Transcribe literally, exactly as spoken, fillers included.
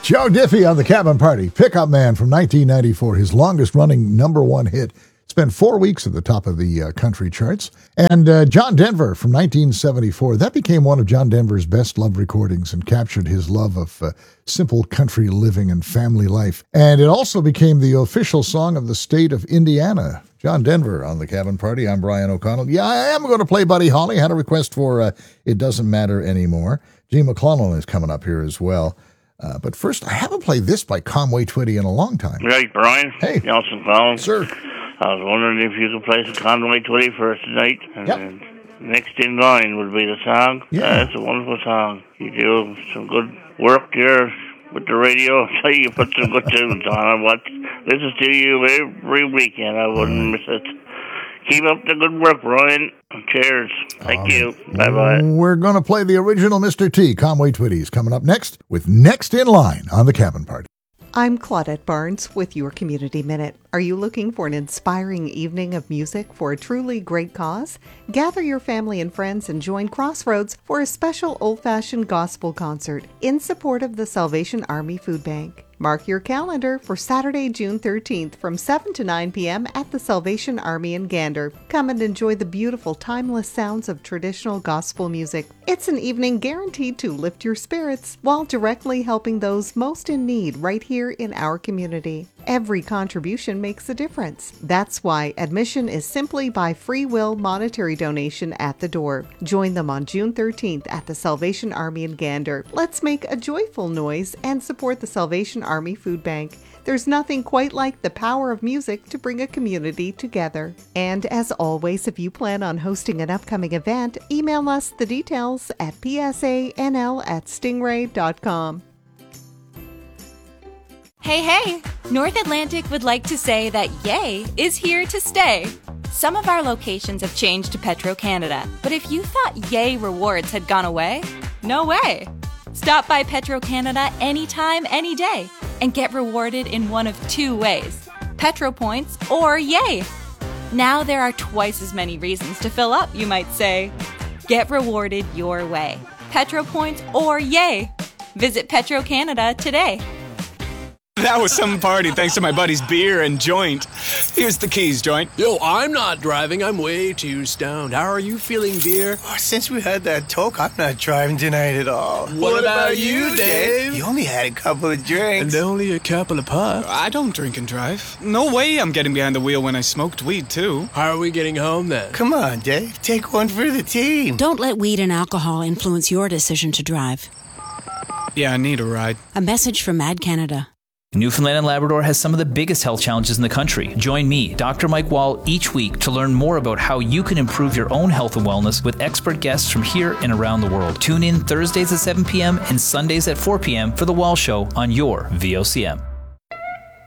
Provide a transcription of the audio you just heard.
Joe Diffie on the Cabin Party. Pickup Man from nineteen ninety-four, his longest-running number one hit. Spent four weeks at the top of the uh, country charts. And uh, John Denver from nineteen seventy-four. That became one of John Denver's best-loved recordings and captured his love of uh, simple country living and family life. And it also became the official song of the state of Indiana. John Denver on the Cabin Party. I'm Brian O'Connell. Yeah, I am going to play Buddy Holly. Had a request for uh, It Doesn't Matter Anymore. Gene McClellan is coming up here as well. Uh, but first, I haven't played this by Conway Twitty in a long time. Right, Brian. Hey. Nelson Collins. Sir. I was wondering if you could play some Conway Twitty for us tonight. And Yep. then Next in Line would be the song. Yeah. Uh, it's a wonderful song. You do some good work here with the radio. So you put some good tunes on. I watch, listen to you every weekend. I wouldn't miss it. Keep up the good work, Brian. Cheers. Thank Um, you. Bye-bye. We're going to play the original Mister T. Conway Twitty is coming up next with Next in Line on the Cabin Party. I'm Claudette Barnes with your Community Minute. Are you looking for an inspiring evening of music for a truly great cause? Gather your family and friends and join Crossroads for a special old-fashioned gospel concert in support of the Salvation Army Food Bank. Mark your calendar for Saturday, June thirteenth from seven to nine p.m. at the Salvation Army in Gander. Come and enjoy the beautiful, timeless sounds of traditional gospel music. It's an evening guaranteed to lift your spirits while directly helping those most in need right here in our community. Every contribution makes a difference. That's why admission is simply by free will monetary donation at the door. Join them on June thirteenth at the Salvation Army in Gander. Let's make a joyful noise and support the Salvation Army Food Bank. There's nothing quite like the power of music to bring a community together. And as always, if you plan on hosting an upcoming event, email us the details at p s a n l at stingray dot com. Hey, hey! North Atlantic would like to say that Yay is here to stay. Some of our locations have changed to Petro-Canada, but if you thought Yay rewards had gone away, no way! Stop by Petro-Canada anytime, any day, and get rewarded in one of two ways, Petro Points or Yay! Now there are twice as many reasons to fill up, you might say. Get rewarded your way, Petro Points or Yay! Visit Petro-Canada today. That was some party thanks to my buddy's beer and joint. Here's the keys, joint. Yo, I'm not driving. I'm way too stoned. How are you feeling, beer? Oh, since we had that talk, I'm not driving tonight at all. What, what about, about you, Dave? You only had a couple of drinks. And only a couple of puffs. I don't drink and drive. No way I'm getting behind the wheel when I smoked weed, too. How are we getting home, then? Come on, Dave. Take one for the team. Don't let weed and alcohol influence your decision to drive. Yeah, I need a ride. A message from Mad Canada. Newfoundland and Labrador has some of the biggest health challenges in the country. Join me, Doctor Mike Wall, each week to learn more about how you can improve your own health and wellness with expert guests from here and around the world. Tune in Thursdays at seven p.m. and Sundays at four p.m. for The Wall Show on your V O C M.